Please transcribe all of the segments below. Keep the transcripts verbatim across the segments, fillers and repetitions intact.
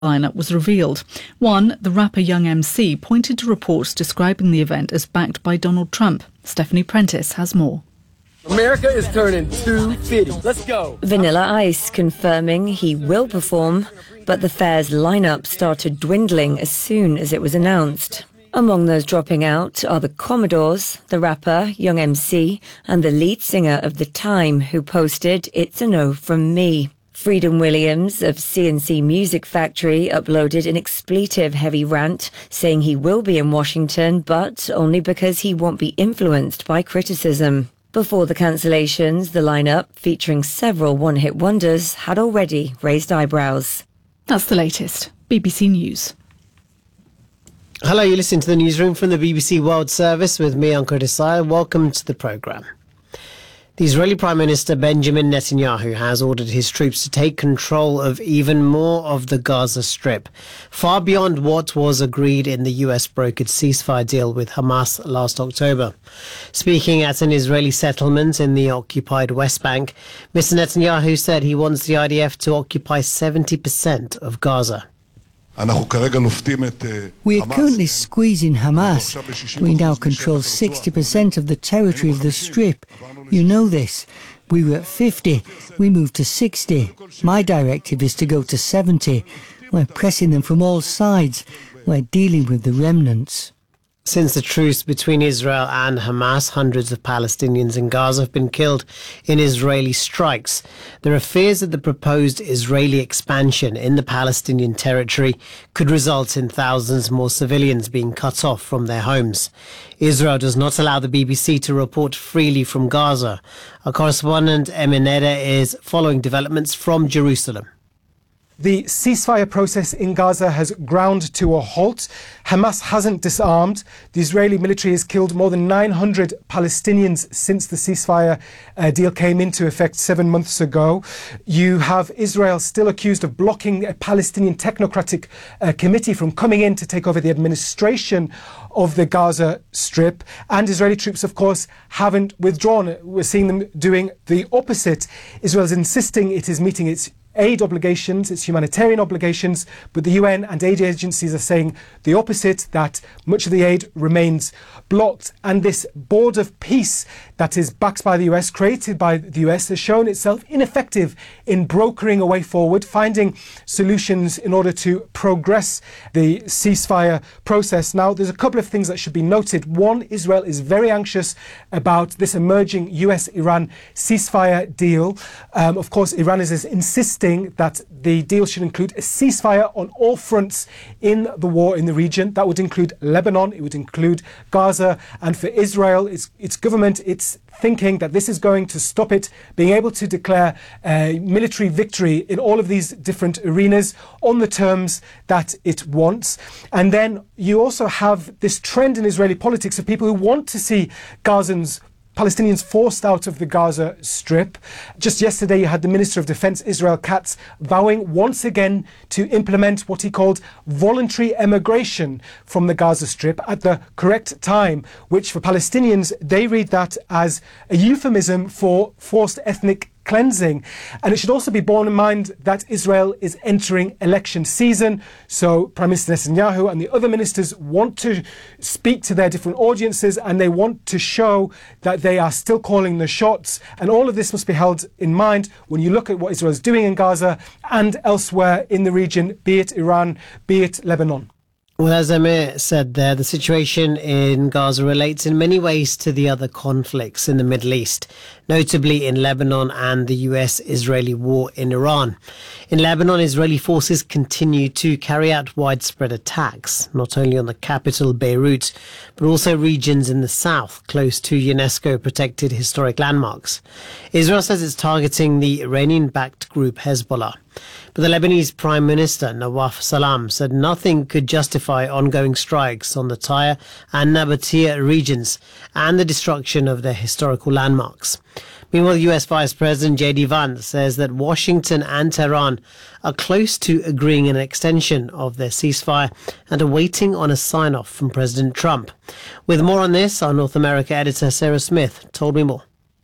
lineup was revealed. One, the rapper Young M C, pointed to reports describing the event as backed by Donald Trump. Stephanie Prentice has more. America is turning two fifty. Let's go. Vanilla Ice confirming he will perform, but the fair's lineup started dwindling as soon as it was announced. Among those dropping out are the Commodores, the rapper Young M C, and the lead singer of The Time, who posted "It's a no from me." Freedom Williams of C and C Music Factory uploaded an expletive-heavy rant saying he will be in Washington, but only because he won't be influenced by criticism. Before the cancellations, the lineup, featuring several one-hit wonders, had already raised eyebrows. That's the latest. B B C News. Hello, you're listening to the newsroom from the B B C World Service with me, Ankur Desai. Welcome to the programme. The Israeli Prime Minister Benjamin Netanyahu has ordered his troops to take control of even more of the Gaza Strip, far beyond what was agreed in the U S-brokered ceasefire deal with Hamas last October. Speaking at an Israeli settlement in the occupied West Bank, Mister Netanyahu said he wants the I D F to occupy seventy percent of Gaza. We are currently squeezing Hamas. We now control sixty percent of the territory of the Strip. You know this. We were at fifty. We moved to sixty. My directive is to go to seventy. We're pressing them from all sides. We're dealing with the remnants. Since the truce between Israel and Hamas, hundreds of Palestinians in Gaza have been killed in Israeli strikes. There are fears that the proposed Israeli expansion in the Palestinian territory could result in thousands more civilians being cut off from their homes. Israel does not allow the B B C to report freely from Gaza. Our correspondent Emineda is following developments from Jerusalem. The ceasefire process in Gaza has ground to a halt. Hamas hasn't disarmed. The Israeli military has killed more than nine hundred Palestinians since the ceasefire uh, deal came into effect seven months ago. You have Israel still accused of blocking a Palestinian technocratic uh, committee from coming in to take over the administration of the Gaza Strip. And Israeli troops, of course, haven't withdrawn. We're seeing them doing the opposite. Israel is insisting it is meeting its aid obligations, its humanitarian obligations, but the U N and aid agencies are saying the opposite, that much of the aid remains blocked. And this board of peace that is backed by the U S, created by the U S, has shown itself ineffective in brokering a way forward, finding solutions in order to progress the ceasefire process. Now, there's a couple of things that should be noted. One, Israel is very anxious about this emerging U S Iran ceasefire deal. Um, of course, Iran is insisting that the deal should include a ceasefire on all fronts in the war in the region. That would include Lebanon, it would include Gaza, and for Israel, its, its government, it's thinking that this is going to stop it being able to declare a military victory in all of these different arenas on the terms that it wants. And then you also have this trend in Israeli politics of people who want to see Gazans Palestinians forced out of the Gaza Strip. Just yesterday, you had the Minister of Defense, Israel Katz, vowing once again to implement what he called voluntary emigration from the Gaza Strip at the correct time, which for Palestinians, they read that as a euphemism for forced ethnic cleansing. And it should also be borne in mind that Israel is entering election season. So Prime Minister Netanyahu and the other ministers want to speak to their different audiences, and they want to show that they are still calling the shots. And all of this must be held in mind when you look at what Israel is doing in Gaza and elsewhere in the region, be it Iran, be it Lebanon. Well, as Amir said there, the situation in Gaza relates in many ways to the other conflicts in the Middle East, notably in Lebanon and the U S-Israeli war in Iran. In Lebanon, Israeli forces continue to carry out widespread attacks, not only on the capital, Beirut, but also regions in the south, close to UNESCO-protected historic landmarks. Israel says it's targeting the Iranian-backed group Hezbollah. But the Lebanese Prime Minister, Nawaf Salam, said nothing could justify ongoing strikes on the Tyre and Nabatea regions and the destruction of their historical landmarks. Meanwhile, the U S Vice President J D Vance says that Washington and Tehran are close to agreeing an extension of their ceasefire and are waiting on a sign-off from President Trump. With more on this, our North America editor Sarah Smith told me more.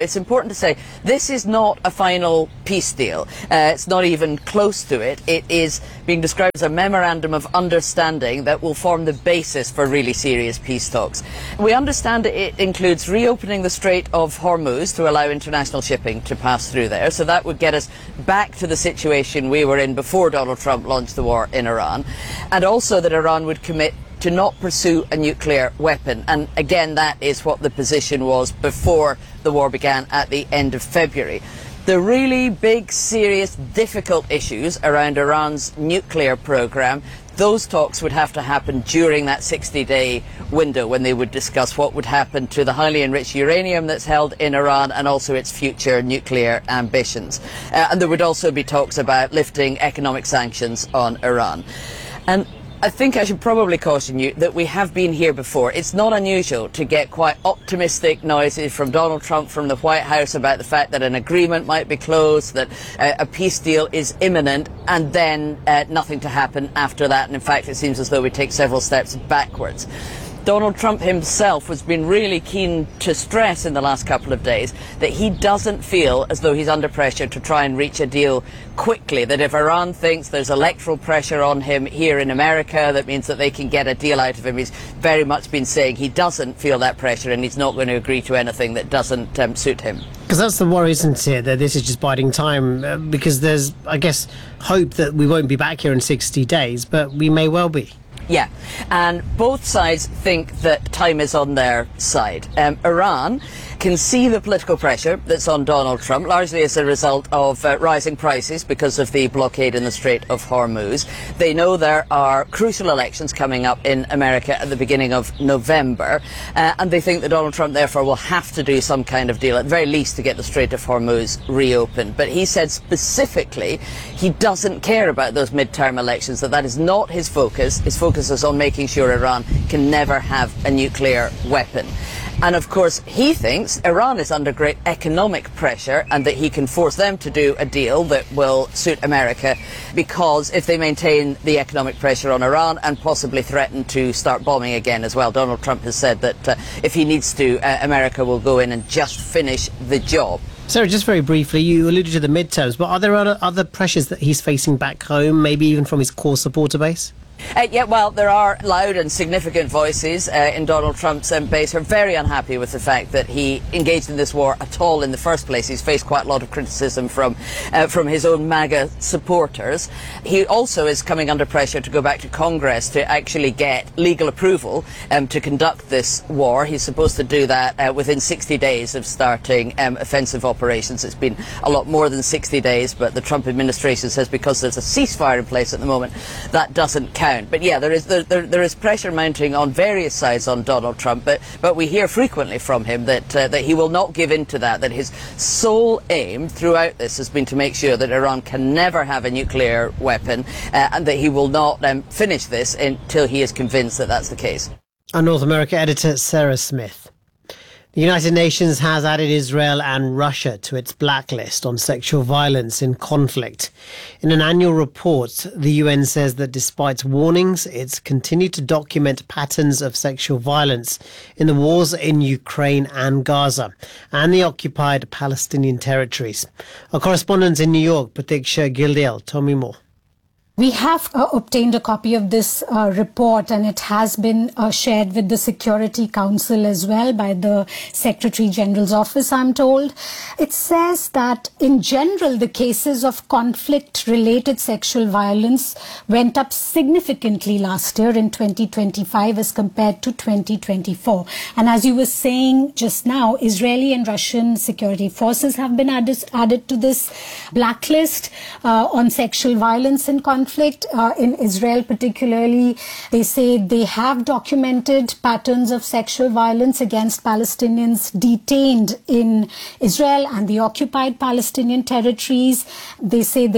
It's important to say this is not a final peace deal. Uh, it's not even close to it. It is being described as a memorandum of understanding that will form the basis for really serious peace talks. We understand it includes reopening the Strait of Hormuz to allow international shipping to pass through there. So that would get us back to the situation we were in before Donald Trump launched the war in Iran. And also that Iran would commit to not pursue a nuclear weapon. And again, that is what the position was before the war began at the end of February. The really big, serious, difficult issues around Iran's nuclear program, those talks would have to happen during that sixty-day window when they would discuss what would happen to the highly enriched uranium that's held in Iran and also its future nuclear ambitions. Uh, and there would also be talks about lifting economic sanctions on Iran. And I think I should probably caution you that we have been here before. It's not unusual to get quite optimistic noises from Donald Trump from the White House about the fact that an agreement might be closed, that uh, a peace deal is imminent, and then uh, nothing to happen after that. And in fact, it seems as though we take several steps backwards. Donald Trump himself has been really keen to stress in the last couple of days that he doesn't feel as though he's under pressure to try and reach a deal quickly, that if Iran thinks there's electoral pressure on him here in America, that means that they can get a deal out of him. He's very much been saying he doesn't feel that pressure and he's not going to agree to anything that doesn't um, suit him. Because that's the worry, isn't it, that this is just biding time, uh, because there's, I guess, hope that we won't be back here in sixty days, but we may well be. Yeah, and both sides think that time is on their side. Um, Iran can see the political pressure that's on Donald Trump, largely as a result of uh, rising prices because of the blockade in the Strait of Hormuz. They know there are crucial elections coming up in America at the beginning of November, uh, and they think that Donald Trump therefore will have to do some kind of deal, at the very least to get the Strait of Hormuz reopened. But he said specifically he doesn't care about those midterm elections, that that is not his focus. His focus is on making sure Iran can never have a nuclear weapon. And of course, he thinks Iran is under great economic pressure and that he can force them to do a deal that will suit America, because if they maintain the economic pressure on Iran and possibly threaten to start bombing again as well, Donald Trump has said that uh, if he needs to, uh, America will go in and just finish the job. Sarah, just very briefly, you alluded to the midterms, but are there other, other pressures that he's facing back home, maybe even from his core supporter base? Uh, yeah, well, there are loud and significant voices uh, in Donald Trump's um, base who are very unhappy with the fact that he engaged in this war at all in the first place. He's faced quite a lot of criticism from uh, from his own MAGA supporters. He also is coming under pressure to go back to Congress to actually get legal approval um, to conduct this war. He's supposed to do that uh, within sixty days of starting um, offensive operations. It's been a lot more than sixty days, but the Trump administration says because there's a ceasefire in place at the moment, that doesn't count. But yeah, there is there, there, there is pressure mounting on various sides on Donald Trump, but but we hear frequently from him that uh, that he will not give in to that, that his sole aim throughout this has been to make sure that Iran can never have a nuclear weapon, uh, and that he will not um, finish this until he is convinced that that's the case. Our North America editor, Sarah Smith. The United Nations has added Israel and Russia to its blacklist on sexual violence in conflict. In an annual report, the U N says that despite warnings, it's continued to document patterns of sexual violence in the wars in Ukraine and Gaza and the occupied Palestinian territories. Our correspondent in New York, Pratiksha Gildale, told me more. We have uh, obtained a copy of this uh, report, and it has been uh, shared with the Security Council as well by the Secretary General's office, I'm told. It says that in general, the cases of conflict-related sexual violence went up significantly last year in twenty twenty-five as compared to twenty twenty-four. And as you were saying just now, Israeli and Russian security forces have been added, added to this blacklist uh, on sexual violence in conflict. Conflict uh, in Israel particularly, they say they have documented patterns of sexual violence against Palestinians detained in Israel and the occupied Palestinian territories. They say they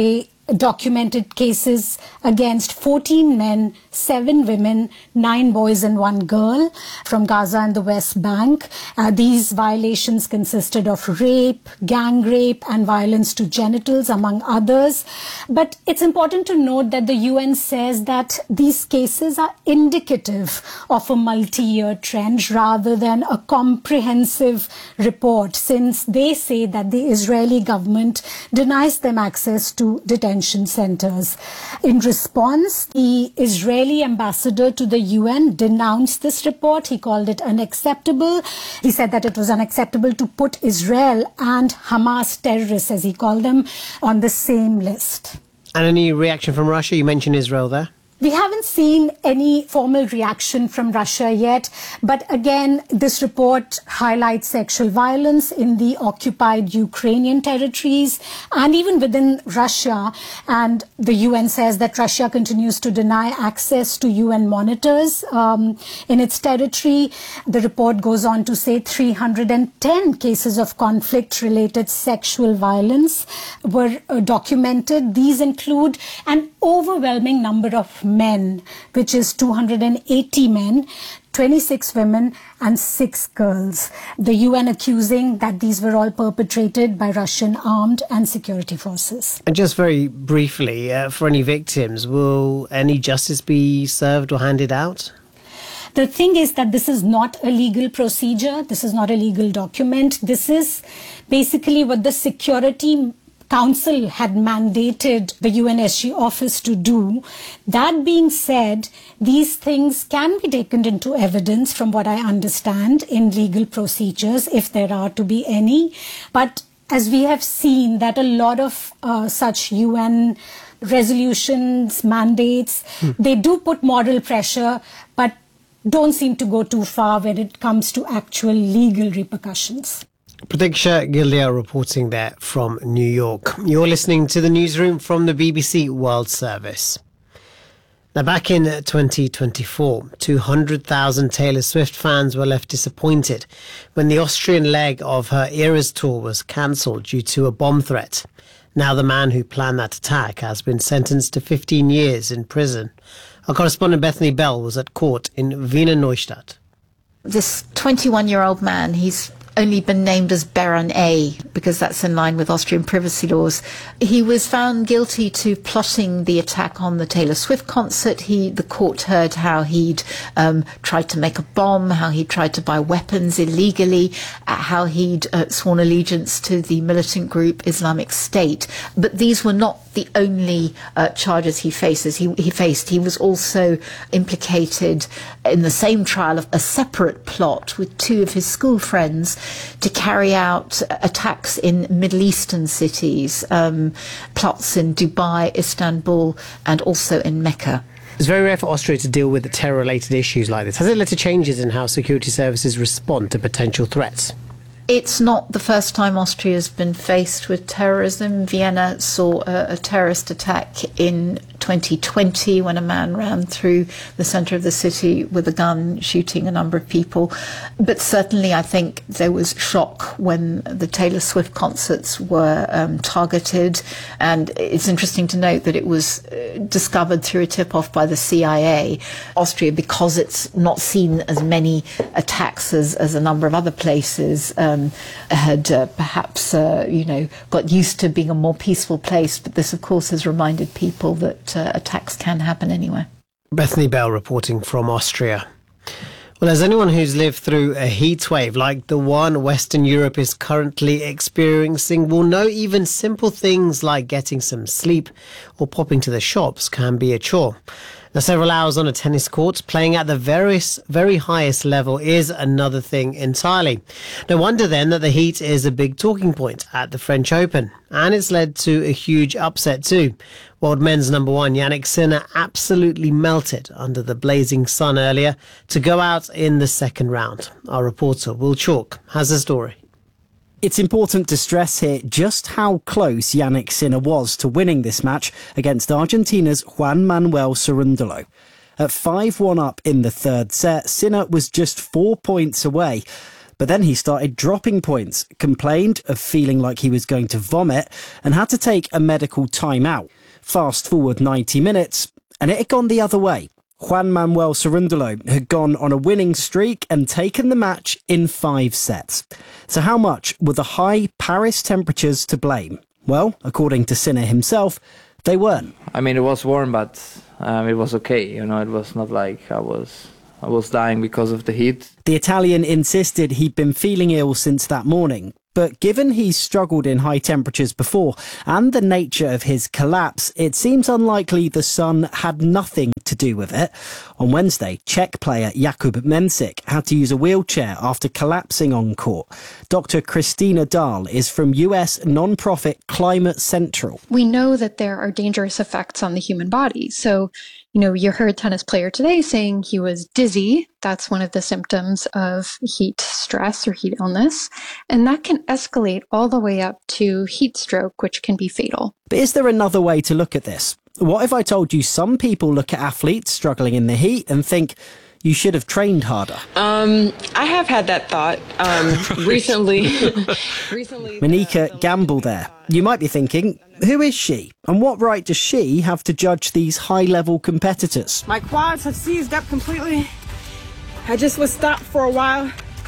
documented cases against fourteen men, seven women, nine boys and one girl from Gaza and the West Bank. Uh, these violations consisted of rape, gang rape and violence to genitals, among others. But it's important to note that the U N says that these cases are indicative of a multi-year trend rather than a comprehensive report, since they say that the Israeli government denies them access to detention centers. In response, the Israeli ambassador to the U N denounced this report. He called it unacceptable. He said that it was unacceptable to put Israel and Hamas terrorists, as he called them, on the same list. And any reaction from Russia? You mentioned Israel there. We haven't seen any formal reaction from Russia yet, but again, this report highlights sexual violence in the occupied Ukrainian territories and even within Russia. And the U N says that Russia continues to deny access to U N monitors um, in its territory. The report goes on to say three hundred ten cases of conflict-related sexual violence were uh, documented. These include an overwhelming number of men, which is two hundred eighty men, twenty-six women and six girls. The U N accusing that these were all perpetrated by Russian armed and security forces. And just very briefly, uh, for any victims, will any justice be served or handed out? The thing is that this is not a legal procedure. This is not a legal document. This is basically what the Security Council had mandated the U N S G office to do. That being said, these things can be taken into evidence, from what I understand, in legal procedures, if there are to be any. But as we have seen that a lot of uh, such U N resolutions, mandates, hmm. they do put moral pressure, but don't seem to go too far when it comes to actual legal repercussions. Pratiksha Gildea reporting there from New York. You're listening to the newsroom from the B B C World Service. Now, back in twenty twenty-four, two hundred thousand Taylor Swift fans were left disappointed when the Austrian leg of her Eras tour was cancelled due to a bomb threat. Now the man who planned that attack has been sentenced to fifteen years in prison. Our correspondent Bethany Bell was at court in Wiener Neustadt. This twenty-one-year-old man, he's only been named as Baron A because that's in line with Austrian privacy laws. He was found guilty to plotting the attack on the Taylor Swift concert. He, the court heard how he'd um, tried to make a bomb, how he tried to buy weapons illegally, uh, how he'd uh, sworn allegiance to the militant group Islamic State. But these were not the only uh, charges he faces. He, he faced. He was also implicated in the same trial of a separate plot with two of his school friends to carry out attacks in Middle Eastern cities, um, plots in Dubai, Istanbul, and also in Mecca. It's very rare for Austria to deal with terror-related issues like this. Has it led to changes in how security services respond to potential threats? It's not the first time Austria has been faced with terrorism. Vienna saw a, a terrorist attack in twenty twenty when a man ran through the centre of the city with a gun, shooting a number of people. But certainly I think there was shock when the Taylor Swift concerts were um, targeted. And it's interesting to note that it was uh, discovered through a tip-off by the C I A. Austria, because it's not seen as many attacks as, as a number of other places, um, had uh, perhaps, uh, you know, got used to being a more peaceful place. But this, of course, has reminded people that uh, attacks can happen anywhere. Bethany Bell reporting from Austria. Well, as anyone who's lived through a heat wave like the one Western Europe is currently experiencing will know even simple things like getting some sleep or popping to the shops can be a chore. Now, several hours on a tennis court, playing at the various, very highest level is another thing entirely. No wonder then that the heat is a big talking point at the French Open. And it's led to a huge upset too. World men's number one, Jannik Sinner, absolutely melted under the blazing sun earlier to go out in the second round. Our reporter, Will Chalk, has a story. It's important to stress here just how close Jannik Sinner was to winning this match against Argentina's Juan Manuel Cerundolo. At five one up in the third set, Sinner was just four points away. But then he started dropping points, complained of feeling like he was going to vomit, and had to take a medical timeout. Fast forward ninety minutes, and it had gone the other way. Juan Manuel Cerundolo had gone on a winning streak and taken the match in five sets. So how much were the high Paris temperatures to blame? Well, according to Sinner himself, they weren't. I mean, it was warm, but um, it was okay. You know, it was not like I was I was dying because of the heat. The Italian insisted he'd been feeling ill since that morning. But given he's struggled in high temperatures before and the nature of his collapse, it seems unlikely the sun had nothing to do with it. On Wednesday, Czech player Jakub Mensik had to use a wheelchair after collapsing on court. Doctor Christina Dahl is from U S non-profit Climate Central. We know that there are dangerous effects on the human body. So, you know, you heard tennis player today saying he was dizzy. That's one of the symptoms of heat stress or heat illness. And that can escalate all the way up to heat stroke, which can be fatal. But is there another way to look at this? What if I told you some people look at athletes struggling in the heat and think you should have trained harder? Um, I have had that thought um, recently. recently. Monica Gamble there. You might be thinking, who is she? And what right does she have to judge these high-level competitors? My quads have seized up completely. I just was stopped for a while.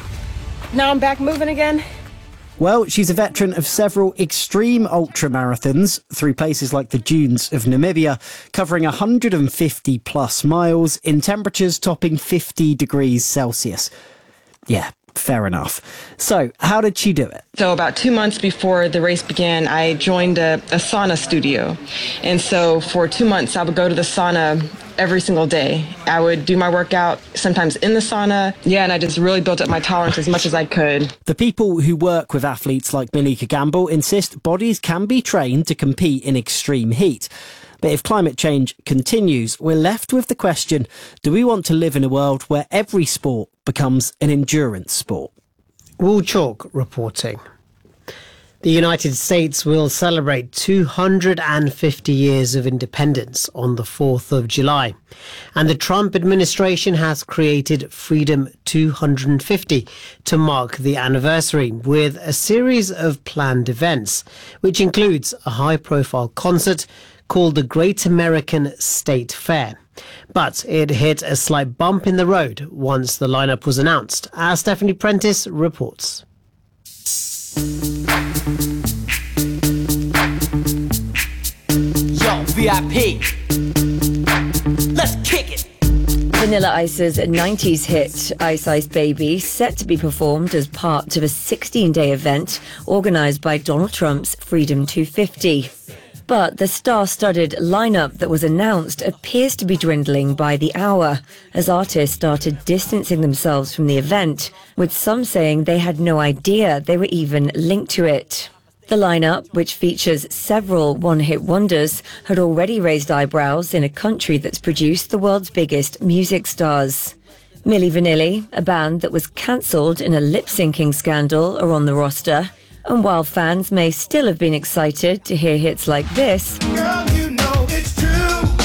Now I'm back moving again. Well, she's a veteran of several extreme ultramarathons through places like the dunes of Namibia, covering one hundred fifty plus miles in temperatures topping fifty degrees Celsius. Yeah, fair enough. So, how did she do it? So about two months before the race began, I joined a, a sauna studio. And so for two months, I would go to the sauna every single day. I would do my workout, sometimes in the sauna. Yeah, and I just really built up my tolerance as much as I could. The people who work with athletes like Monica Gamble insist bodies can be trained to compete in extreme heat. But if climate change continues, we're left with the question, do we want to live in a world where every sport becomes an endurance sport? Wool Chalk reporting. The United States will celebrate two hundred fifty years of independence on the fourth of July. And the Trump administration has created Freedom two hundred fifty to mark the anniversary with a series of planned events, which includes a high-profile concert called the Great American State Fair. But it hit a slight bump in the road once the lineup was announced, as Stephanie Prentice reports. Yo, V I P. Let's kick it. Vanilla Ice's nineties hit Ice Ice Baby set to be performed as part of a sixteen-day event organised by Donald Trump's Freedom two fifty. But the star-studded lineup that was announced appears to be dwindling by the hour as artists started distancing themselves from the event, with some saying they had no idea they were even linked to it. The lineup, which features several one-hit wonders, had already raised eyebrows in a country that's produced the world's biggest music stars. Milli Vanilli, a band that was cancelled in a lip-syncing scandal, are on the roster. And while fans may still have been excited to hear hits like this, Girl, you know it's true.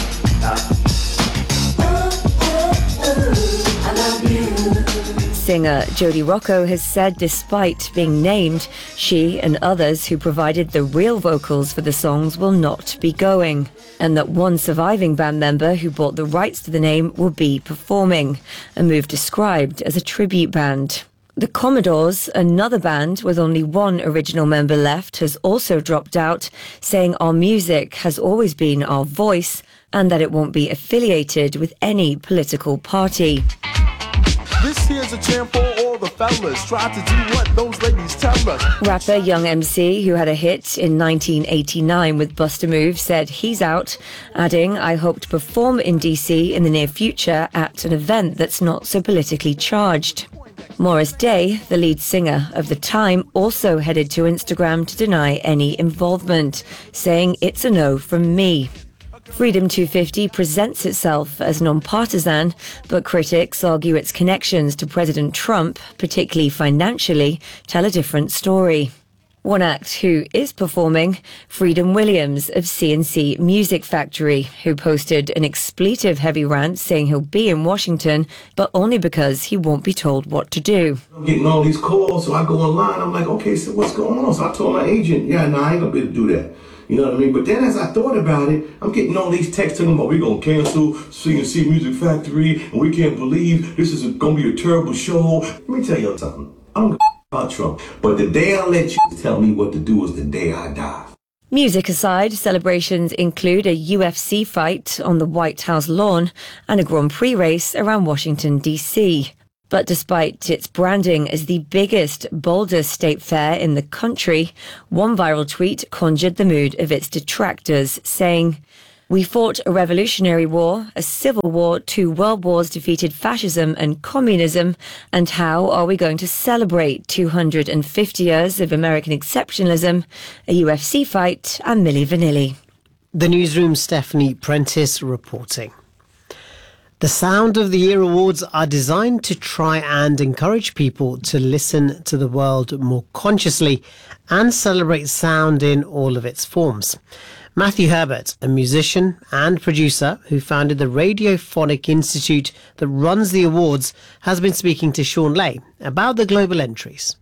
singer Jody Rocco has said despite being named, she and others who provided the real vocals for the songs will not be going, and that one surviving band member who bought the rights to the name will be performing, a move described as a tribute band. The Commodores, another band with only one original member left, has also dropped out, saying our music has always been our voice and that it won't be affiliated with any political party. This here's a jam for all the fellas. Try to do what those ladies tell us. Rapper Young M C, who had a hit in nineteen eighty-nine with Busta Move, said he's out, adding, I hope to perform in D C in the near future at an event that's not so politically charged. Morris Day, the lead singer of The Time, also headed to Instagram to deny any involvement, saying it's a no from me. Freedom two fifty presents itself as non-partisan, but critics argue its connections to President Trump, particularly financially, tell a different story. One act who is performing, Freedom Williams of C and C Music Factory, who posted an expletive-heavy rant saying he'll be in Washington, but only because he won't be told what to do. I'm getting all these calls, so I go online. I'm like, okay, so what's going on? So I told my agent, yeah, no, I ain't gonna be able to do that. You know what I mean? But then as I thought about it, I'm getting all these texts telling me, we're going to cancel C and C Music Factory, and we can't believe this is going to be a terrible show. Let me tell you something. I don't give a about Trump, but the day I let you tell me what to do is the day I die. Music aside, celebrations include a U F C fight on the White House lawn and a Grand Prix race around Washington, D C. But despite its branding as the biggest, boldest state fair in the country, one viral tweet conjured the mood of its detractors, saying, "We fought a revolutionary war, a civil war, two world wars defeated fascism and communism, and how are we going to celebrate two hundred fifty years of American exceptionalism, a U F C fight, and Milli Vanilli?" The newsroom's Stephanie Prentice reporting. The Sound of the Year Awards are designed to try and encourage people to listen to the world more consciously and celebrate sound in all of its forms. Matthew Herbert, a musician and producer who founded the Radiophonic Institute that runs the awards, has been speaking to Sean Lay about the global entries.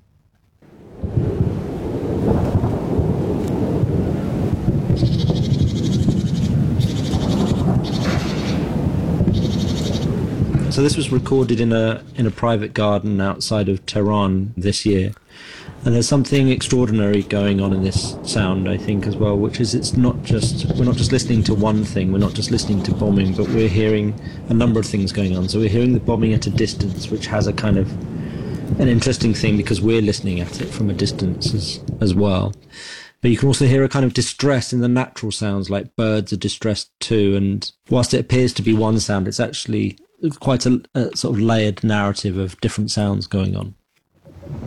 So this was recorded in a in a private garden outside of Tehran this year. And there's something extraordinary going on in this sound, I think, as well, which is it's not just, we're not just listening to one thing, we're not just listening to bombing, but we're hearing a number of things going on. So we're hearing the bombing at a distance, which has a kind of an interesting thing because we're listening at it from a distance as, as well. But you can also hear a kind of distress in the natural sounds, like birds are distressed too. And whilst it appears to be one sound, it's actually quite a, a sort of layered narrative of different sounds going on.